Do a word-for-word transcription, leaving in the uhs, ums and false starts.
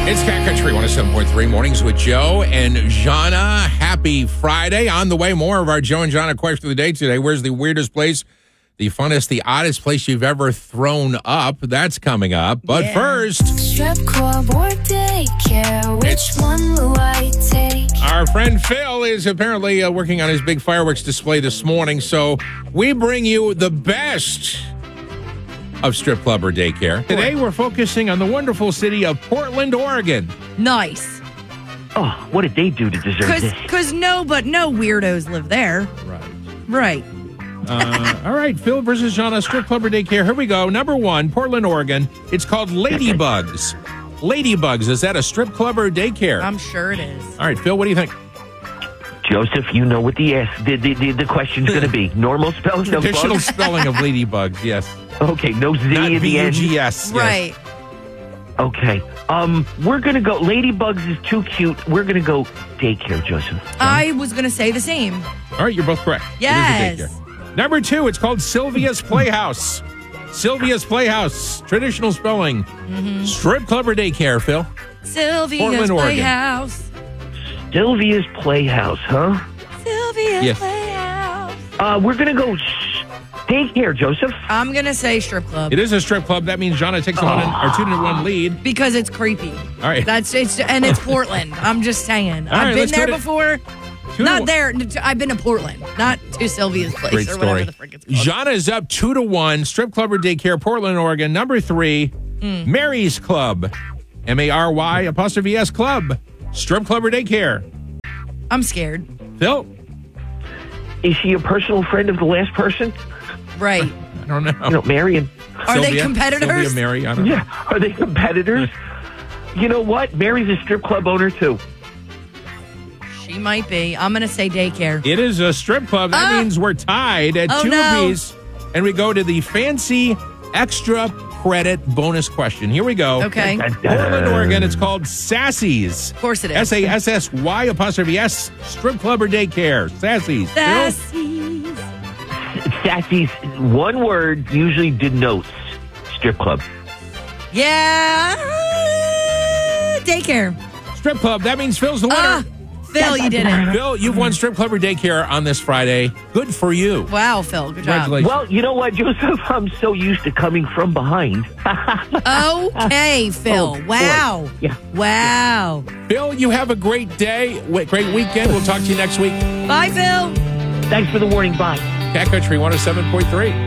It's Cat Country one oh seven point three Mornings with Joe and Jana. Happy Friday. On the way, more of our Joe and Jana question of the day today. Where's the weirdest place, the funnest, the oddest place you've ever thrown up? That's coming up. But Yeah. first, Strip club or daycare, which It's- one will I take? our friend Phil is apparently uh, working on his big fireworks display this morning. So we bring you the best of strip club or daycare. Today, we're focusing on the wonderful city of Portland, Oregon. Nice. Oh, what did they do to deserve Cause, this? Cause no, but no weirdos live there. Right. Right. Uh, all right, Phil versus Jana, strip club or daycare. Here we go. Number one, Portland, Oregon. It's called Ladybugs. Ladybugs, is that a strip club or daycare? I'm sure it is. All right, Phil, what do you think? Joseph, you know what the ask, the, the, the, the question's going to be. Normal spelling of Traditional bugs? spelling of ladybugs, yes. Okay, no Z Not at the end. B U G S. yes. Right. Okay. Um, we're going to go, Ladybugs is too cute. We're going to go daycare, Joseph. I was gonna say the same. All right, you're both correct. Yes. It is a daycare. Number two, it's called Sylvia's Playhouse. Sylvia's Playhouse. Traditional spelling. Mm-hmm. Strip club or daycare, Phil? Sylvia's Portland, Oregon. Playhouse. Sylvia's Playhouse, huh? Sylvia's Yes. Playhouse. Uh, we're going to go sh- daycare, Joseph. I'm gonna say strip club It is a strip club. That means Jana takes a one or two to one lead. because it's creepy. All right. That's it's and it's Portland. I'm just saying. All I've right, been let's go there to- before. Two to Not one. there. I've been to Portland, not to Sylvia's place Great or story. whatever the frick it's called. Jana is up two to one. Strip club or daycare, Portland, Oregon. Number three, Mm. Mary's Club. M A R Y apostrophe S Club. Strip club or daycare. I'm scared. Phil? Is she a personal friend of the last person? Right. I don't know. You know, Marion. Are they Sylvia? competitors? Sylvia, Mary, I don't know. Yeah. Are they competitors? You know what? Mary's a strip club owner, too. She might be. I'm gonna say daycare. It is a strip club. That Ah! means we're tied at Oh, two no. apiece. And we go to the fancy extra credit bonus question. Here we go. Okay. Of Portland, Oregon. It's called Sassy's. Of course it is. S A S S Y apostrophe S. Strip club or daycare. Sassy's. Phil? Sassies. Sassy's one word usually denotes strip club. Yeah. Daycare. Strip club. That means Phil's the winner. Ah, Phil, you did it. Phil, you've won strip club or daycare on this Friday. Good for you. Wow, Phil. Good job. Congratulations. Well, you know what, Joseph? I'm so used to coming from behind. Okay, Phil. Oh, boy. Wow. Yeah. Wow. Phil, you have a great day, wa- great weekend. We'll talk to you next week. Bye, Phil. Thanks for the warning. Bye. Cat Country one oh seven point three.